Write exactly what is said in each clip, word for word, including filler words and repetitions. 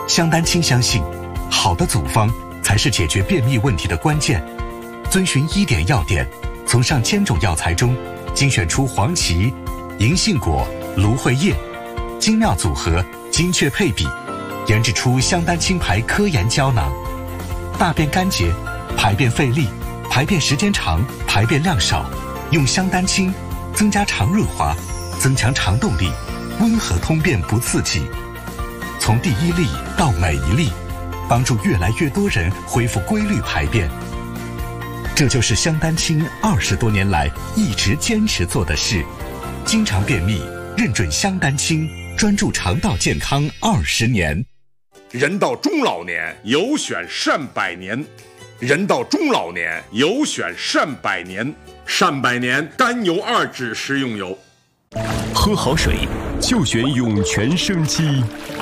香丹青相信，好的组方才是解决便秘问题的关键。遵循医典要点，从上千种药材中精选出黄芪、银杏果、芦荟叶，精妙组合，精确配比，研制出香丹青牌科研胶囊。大便干结，排便费力，排便时间长，排便量少，用香丹青增加肠润滑，增强肠动力，温和通便不刺激。从第一粒到每一粒，帮助越来越多人恢复规律排便。这就是香丹青二十多年来一直坚持做的事。经常便秘，认准香丹青，专注肠道健康二十年。 人到中老年，有选善百年。人到中老年，有选善百年。善百年甘油二酯食用油。 喝好水，就选涌泉生机。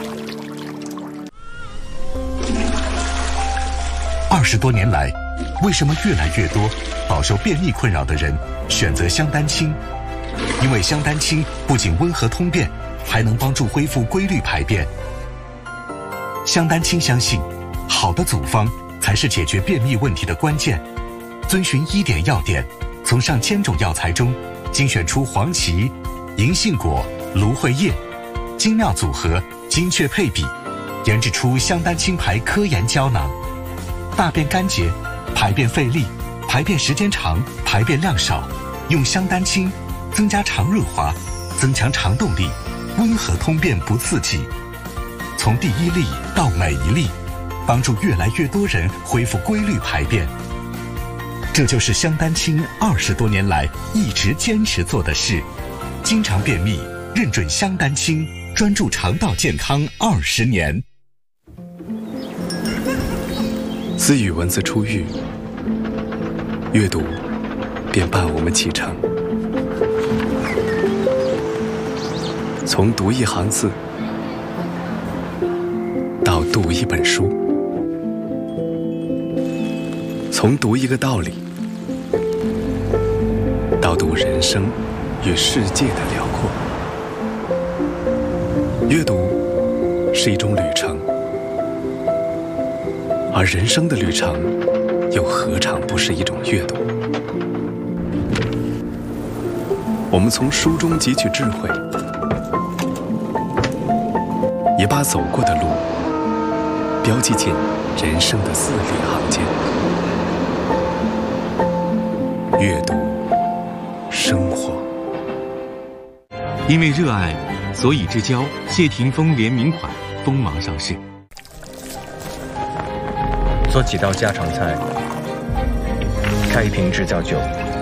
二十多年来，为什么越来越多饱受便秘困扰的人选择香丹青？因为香丹青不仅温和通便，还能帮助恢复规律排便。香丹青相信，好的组方才是解决便秘问题的关键。遵循医典要点，从上千种药材中精选出黄芪、银杏果、芦荟叶，精妙组合，精确配比，研制出香丹青牌科研胶囊。大便干结，排便费力，排便时间长，排便量少，用香丹青增加肠润滑，增强肠动力，温和通便不刺激。从第一粒到每一粒，帮助越来越多人恢复规律排便。这就是香丹青二十多年来一直坚持做的事。经常便秘，认准香丹青，专注肠道健康二十年。 自与文字初遇，阅读便伴我们启程。从读一行字到读一本书，从读一个道理到读人生与世界的辽阔。阅读是一种旅程，而人生的旅程又何尝不是一种阅读？我们从书中汲取智慧，也把走过的路标记进人生的字里行间。阅读生活。 因为热爱，所以之交谢霆锋联名款锋芒上市。 做几道家常菜，开一瓶制造酒，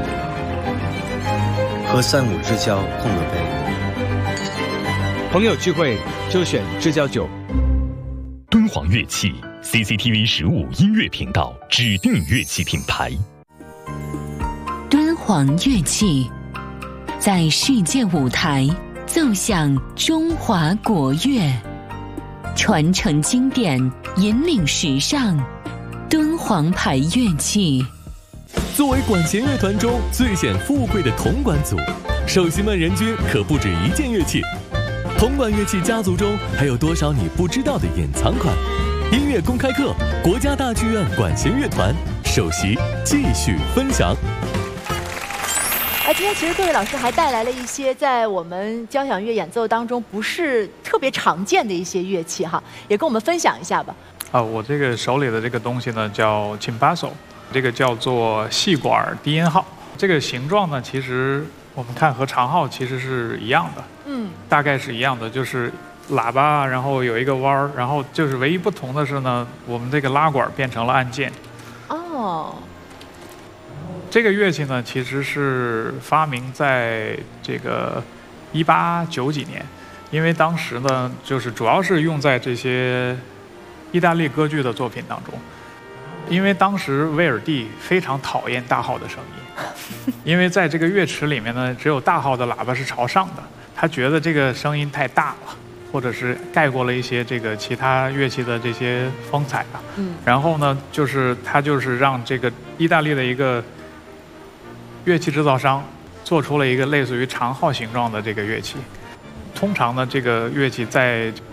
和三五知交碰个杯， 朋友聚会就选制造酒。 敦煌乐器 C C T V 十五音乐频道指定乐器品牌。 敦煌乐器在世界舞台奏响中华国乐，传承经典，引领时尚。敦煌牌乐器作为管弦乐团中最显富贵的铜管组，首席们人均可不止一件乐器。铜管乐器家族中还有多少你不知道的隐藏款？音乐公开课，国家大剧院管弦乐团首席继续分享。 而今天其实各位老师还带来了一些在我们交响乐演奏当中不是特别常见的一些乐器哈，也跟我们分享一下吧。 啊，我这个手里的这个东西呢叫 Chimbasso， 这个叫做细管低音号。这个形状呢，其实我们看和长号其实是一样的，嗯，大概是一样的，就是喇叭，然后有一个弯儿，然后就是唯一不同的是呢，我们这个拉管变成了按键。哦。这个乐器呢，其实是发明在这个一八九几年，因为当时呢，就是主要是用在这些意大利歌剧的作品当中，因为当时威尔第非常讨厌大号的声音，因为在这个乐池里面呢，只有大号的喇叭是朝上的，他觉得这个声音太大了，或者是盖过了一些这个其他乐器的这些风采啊。嗯。然后呢，就是他就是让这个意大利的一个乐器制造商做出了一个类似于长号形状的这个乐器。通常呢，这个乐器在